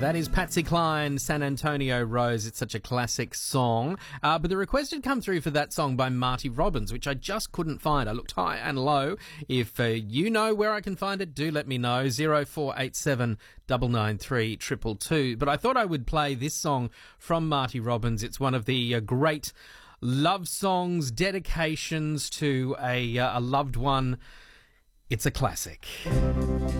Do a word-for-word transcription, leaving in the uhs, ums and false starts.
That is Patsy Cline, San Antonio Rose. It's such a classic song. Uh, but the request had come through for that song by Marty Robbins, which I just couldn't find. I looked high and low. If uh, you know where I can find it, do let me know. zero four eight seven nine nine three two two two. But I thought I would play this song from Marty Robbins. It's one of the uh, great love songs, dedications to a, uh, a loved one. It's a classic.